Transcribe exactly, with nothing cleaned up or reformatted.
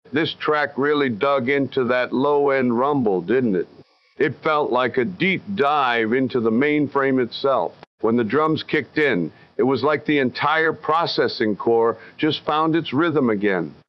This track really dug into that low-end rumble, didn't it? It felt like a deep dive into the mainframe itself. When the drums kicked in, it was like the entire processing core just found its rhythm again.